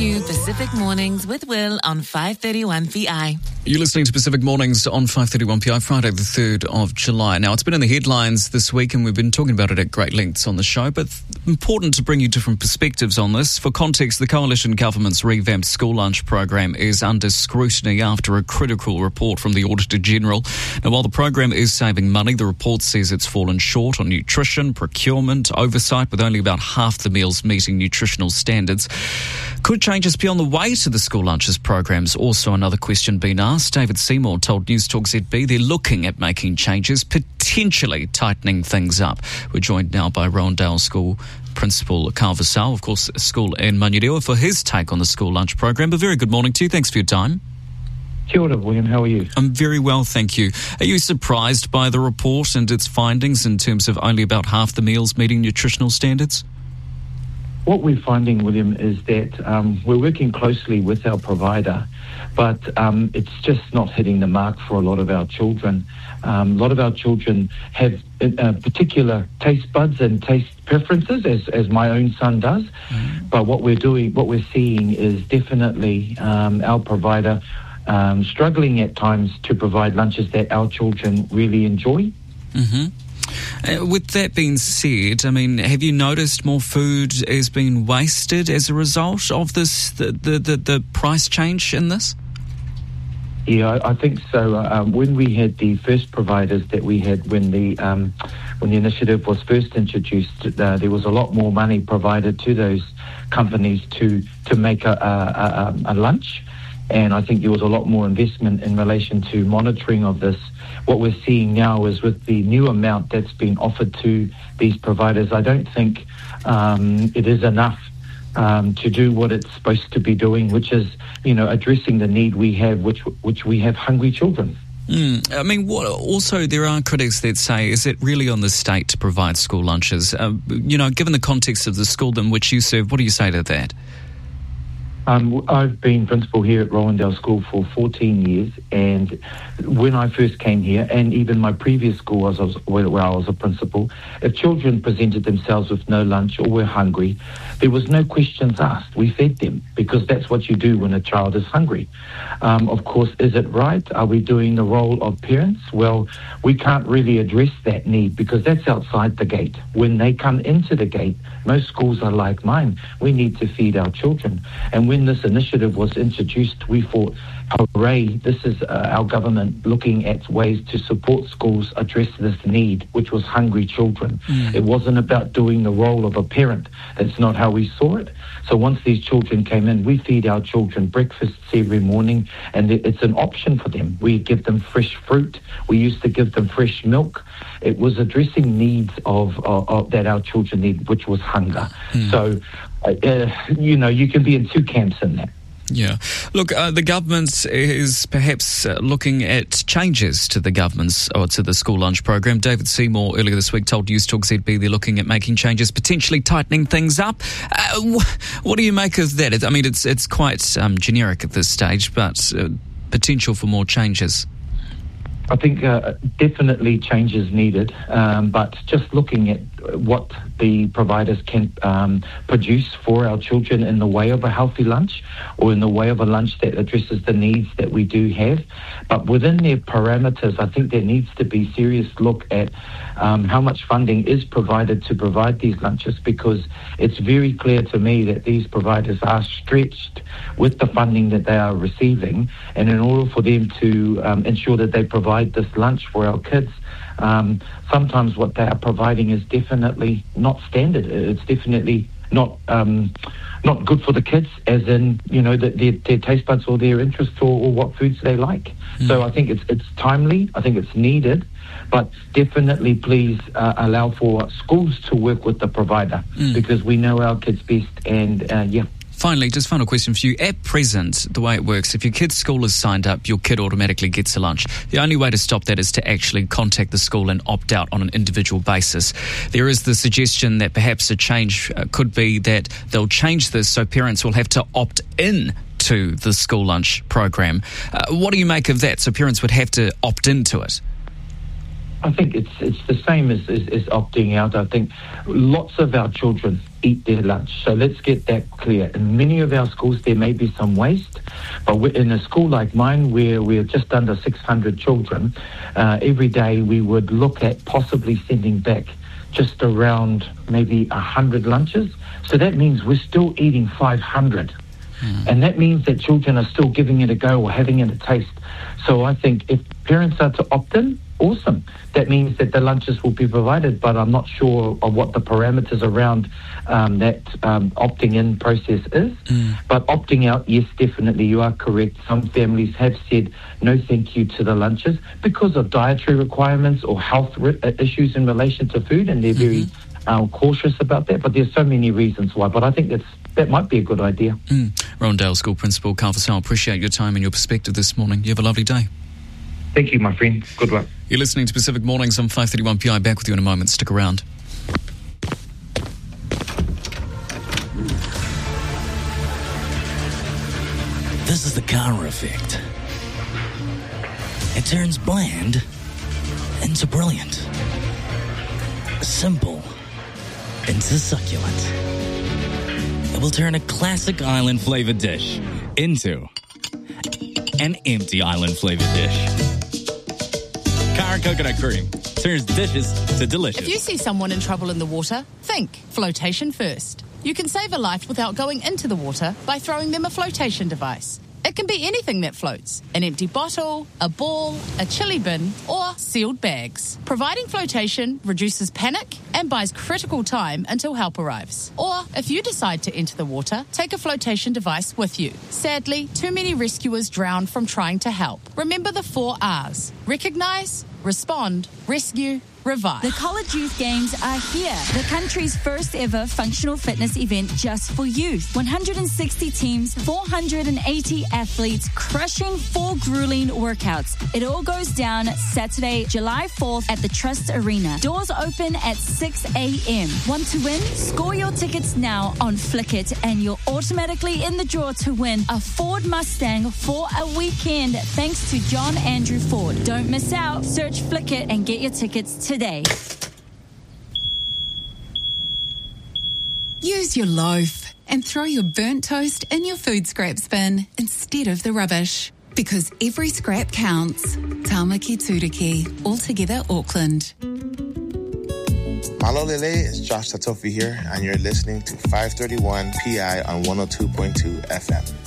new Pacific Mornings with Will on 531PI. You're listening to Pacific Mornings on 531PI, Friday the 3rd of July. Now, it's been in the headlines this week and we've been talking about it at great lengths on the show, but important to bring you different perspectives on this. For context, the coalition government's revamped school lunch program is under scrutiny after a critical report from the Auditor General. Now, while the program is saving money, the report says it's fallen short on nutrition, procurement, oversight, with only about half the meals meeting nutritional standards. Could changes be on the way to the school lunches programs? Also another question being asked. David Seymour told News Talk ZB they're looking at making changes, potentially tightening things up. We're joined now by Rowandale School Principal Carl Vassell, of course, a school in Manurewa, for his take on the school lunch program. A very good morning to you. Thanks for your time. Kia ora, William. How are you? I'm very well, thank you. Are you surprised by the report and its findings in terms of only about half the meals meeting nutritional standards? What we're finding, William, is that we're working closely with our provider, but it's just not hitting the mark for a lot of our children. A lot of our children have particular taste buds and taste preferences, as my own son does. But what we're seeing is definitely our provider struggling at times to provide lunches that our children really enjoy. Mm-hmm. With that being said, I mean, have you noticed more food is being wasted as a result of this, the price change in this? Yeah, I think so. When we had the first providers that we had when the initiative was first introduced, there was a lot more money provided to those companies to make a lunch. And I think there was a lot more investment in relation to monitoring of this. What we're seeing now is with the new amount that's been offered to these providers, I don't think it is enough to do what it's supposed to be doing, which is, addressing the need we have, which we have hungry children. I mean, also there are critics that say, is it really on the state to provide school lunches? Given the context of the school in which you serve, what do you say to that? I've been principal here at Rowandale School for 14 years, and when I first came here, and even my previous school where I was a principal, if children presented themselves with no lunch or were hungry, there was no questions asked. We fed them, because that's what you do when a child is hungry. Of course, is it right? Are we doing the role of parents? Well, we can't really address that need because that's outside the gate. When they come into the gate, most schools are like mine. We need to feed our children. And when this initiative was introduced, we thought, hooray, this is our government looking at ways to support schools address this need, which was hungry children. It wasn't about doing the role of a parent. That's not how we saw it. So once these children came in, we feed our children breakfasts every morning, and it's an option for them. We give them fresh fruit. We used to give them fresh milk. It was addressing needs of that our children need, which was hunger. So, you can be in two camps in that. Yeah. Look, the government is perhaps looking at changes to the government's or to the school lunch program. David Seymour earlier this week told News Talk ZB they're looking at making changes, potentially tightening things up. What do you make of that? I mean, it's quite generic at this stage, but potential for more changes. I think definitely change is needed, but just looking at what the providers can produce for our children in the way of a healthy lunch or in the way of a lunch that addresses the needs that we do have. But within their parameters, I think there needs to be serious look at how much funding is provided to provide these lunches, because it's very clear to me that these providers are stretched with the funding that they are receiving, and in order for them to ensure that they provide this lunch for our kids, sometimes what they are providing is definitely not standard. It's definitely not good for the kids, as in, their taste buds or their interests or what foods they like. So I think it's timely. I think it's needed. But definitely please allow for schools to work with the provider, because we know our kids best, and Finally, just final question for you. At present, the way it works, if your kid's school is signed up, your kid automatically gets a lunch. The only way to stop that is to actually contact the school and opt out on an individual basis. There is the suggestion that perhaps a change could be that they'll change this so parents will have to opt in to the school lunch program. What do you make of that? So parents would have to opt into it? I think it's the same as opting out. I think lots of our children eat their lunch. So let's get that clear. In many of our schools, there may be some waste, but in a school like mine, where we're just under 600 children, every day we would look at possibly sending back just around maybe 100 lunches. So that means we're still eating 500. And that means that children are still giving it a go or having it a taste. So I think if parents are to opt in, awesome. That means that the lunches will be provided, but I'm not sure of what the parameters around that opting in process is. But opting out, yes, definitely, you are correct. Some families have said no thank you to the lunches because of dietary requirements or health issues in relation to food, and they're very cautious about that. But there's so many reasons why. But I think that might be a good idea. Rowandale School Principal Carl Fasal, appreciate your time and your perspective this morning. You have a lovely day. Thank you, my friend. Good luck. You're listening to Pacific Mornings on 531 PI. Back with you in a moment. Stick around. This is the Kara effect. It turns bland into brilliant. Simple into succulent. It will turn a classic island-flavored dish into an empty island-flavored dish. Kara Coconut Cream turns dishes to delicious. If you see someone in trouble in the water, think flotation first. You can save a life without going into the water by throwing them a flotation device. It can be anything that floats: an empty bottle, a ball, a chili bin, or sealed bags. Providing flotation reduces panic and buys critical time until help arrives. Or, if you decide to enter the water, take a flotation device with you. Sadly, too many rescuers drown from trying to help. Remember the 4 R's: recognise, respond, rescue, revive. The College Youth Games are here. The country's first ever functional fitness event just for youth. 160 teams, 480 athletes, crushing 4 grueling workouts. It all goes down Saturday, July 4th at the Trust Arena. Doors open at 6 a.m. Want to win? Score your tickets now on Flickit and you're automatically in the draw to win a Ford Mustang for a weekend thanks to John Andrew Ford. Don't miss out. Search Flickit and get your tickets today. Use your loaf and throw your burnt toast in your food scraps bin instead of the rubbish. Because every scrap counts. Tāmaki Tūriki, Altogether Auckland. Malo Lele, it's Josh Tatofi here, and you're listening to 531 PI on 102.2 FM.